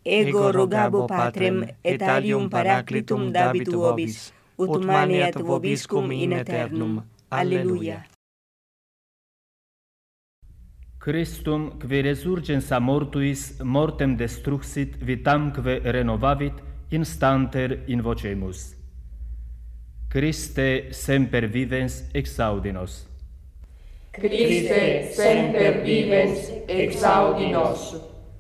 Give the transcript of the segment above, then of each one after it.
ego rogabo Patrem, et alium Paraclitum dabit vobis, ut maneat vobiscum in aeternum. Alleluia. Christum, qui resurgens a mortuis, mortem destruxit, vitamque renovavit, instanter invocemus. Christe semper vivens exaudi nos. Christe semper vivens exaudi nos.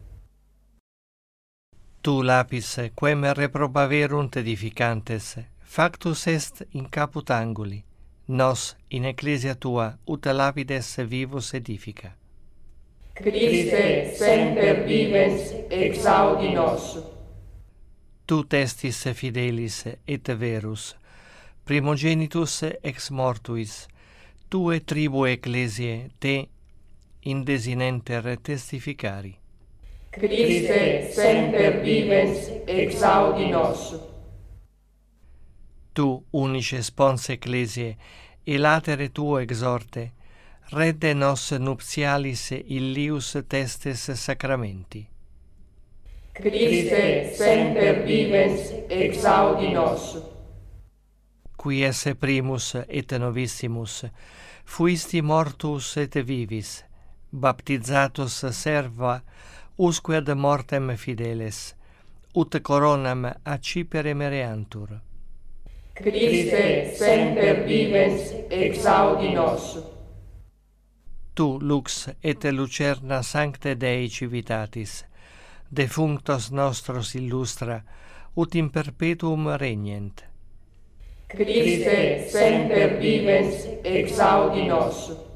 Tu lapis, quem reprobaverunt edificantes, factus est in caput anguli, nos in ecclesia tua ut lapides vivus edifica. Christe semper vivens exaudi nos. Tu testis fidelis et verus, primogenitus ex mortuis, tue tribu ecclesiae te in desinenter testificari. Christe semper vivens exaudi nos. Tu unice spons ecclesiae, e latere tuo exorte, redde nos nuptialis illius testes sacramenti. Christe semper vivens exaudi nos. Qui esse primus et novissimus, fuisti mortus et vivis, baptizatus serva, usque ad mortem fideles, ut coronam accipere mereantur. Christe semper vivens exaudi nos. Tu lux et lucerna sancte Dei civitatis, defunctos nostros illustra, ut in perpetuum regnent. Christe semper vivens exaudi nos.